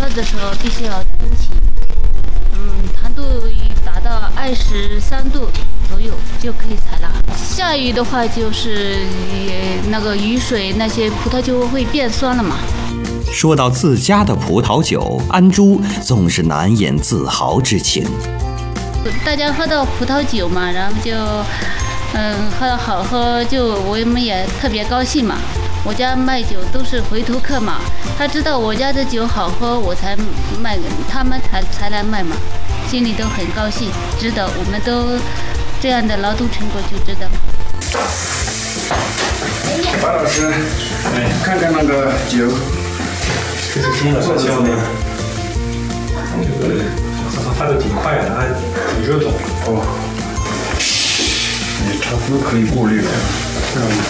喝的时候必须要蒸汽，糖度达到23度左右就可以采纳。下雨的话，就是那个雨水，那些葡萄就会变酸了嘛。 说到自家的葡萄酒，安珠总是难掩自豪之情。 大家喝到葡萄酒嘛，然后就喝到好喝，就我们也特别高兴嘛。我家卖酒都是回头客嘛，他知道我家的酒好喝，我才卖，他们才来卖嘛，心里都很高兴，值得。我们都这样的劳动成果就值得。 白老师，看看那个酒， 这是新的发酵的，这个发的挺快的，还挺热的。 哦，差不多可以过滤了。